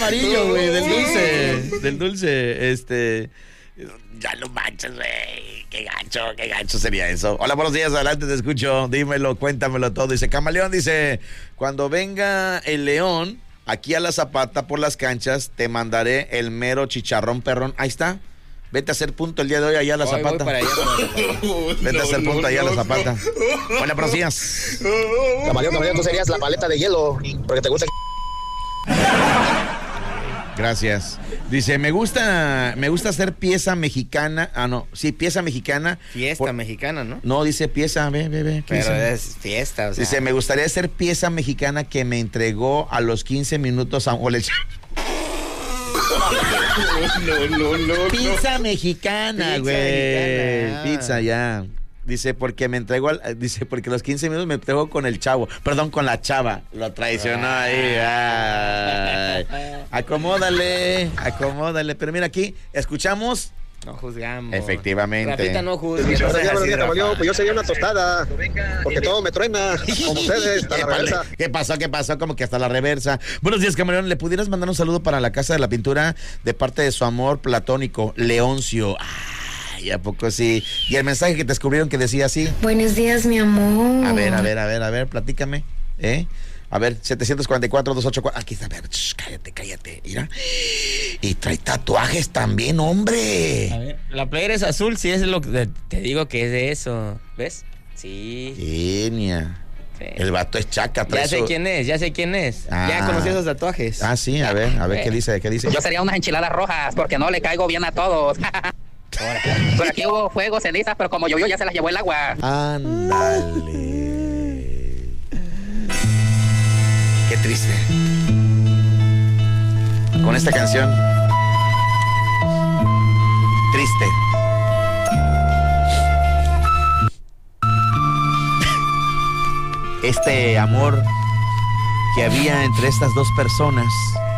amarillo, güey, del dulce. Ya lo manches, güey. Qué gacho sería eso. Hola, buenos días, adelante, te escucho. Dímelo, cuéntamelo todo. Dice Camaleón, dice, cuando venga el León aquí a la Zapata por las canchas, te mandaré el mero chicharrón perrón. Ahí está. Vete a hacer punto el día de hoy allá a la Zapata. Voy para allá. Vete a hacer punto allá a la Zapata. Hola, buenos días. Camaleón, tú serías la paleta de hielo, porque te gusta. Gracias. Dice, me gusta hacer pieza mexicana. Pieza mexicana. Fiesta mexicana, ¿no? No, dice pieza, ve. Pero es fiesta, o sea. Dice, me gustaría hacer pieza mexicana que me entregó a los 15 minutos a No. Pizza mexicana, güey. Pizza, ya. Dice, porque me entregó, porque los 15 minutos me entregó con el chavo. Perdón, con la chava. Lo traicionó ahí. Ay. Acomódale. Pero mira aquí, escuchamos. No juzgamos. Efectivamente. Rafita, no juzgues. Pues yo sería una tostada, porque todo me truena, como ustedes, hasta la reversa. ¿Qué pasó? Como que hasta la reversa. Buenos días, Camaleón. ¿Le pudieras mandar un saludo para la Casa de la Pintura de parte de su amor platónico, Leoncio? Ay, ¿a poco sí? Y el mensaje que te descubrieron que decía así. Buenos días, mi amor. A ver, platícame, A ver, 744-284. Aquí está, a ver, cállate, mira. Y trae tatuajes también, hombre. A ver, la playera es azul, sí, es lo que te digo que es de eso. ¿Ves? Sí. Genia. Sí. El vato es chaca. Ya sé quién es. Ya conocí esos tatuajes. Sí, a ver, ¿qué dice? Yo sería unas enchiladas rojas, porque no le caigo bien a todos. Por aquí hubo fuego, cenizas, pero como llovió ya se las llevó el agua. Ándale. Qué triste. Con esta canción. Triste. Este amor que había entre estas dos personas